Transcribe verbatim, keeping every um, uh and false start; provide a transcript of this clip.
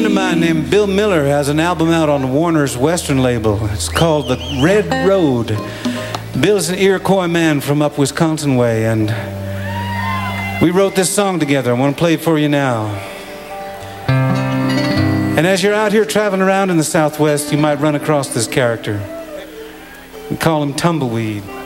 friend of mine named Bill Miller has an album out on Warner's Western label. It's called The Red Road. Bill's an Iroquois man from up Wisconsin way, and we wrote this song together. I want to play it for you now. And as you're out here traveling around in the Southwest, you might run across this character. We call him Tumbleweed.